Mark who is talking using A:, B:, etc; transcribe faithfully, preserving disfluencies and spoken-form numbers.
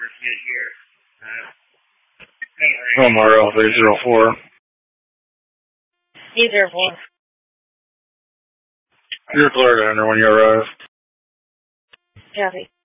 A: Omar three zero four.
B: three zero four.
A: You're clear to enter when you arrive.
B: Copy.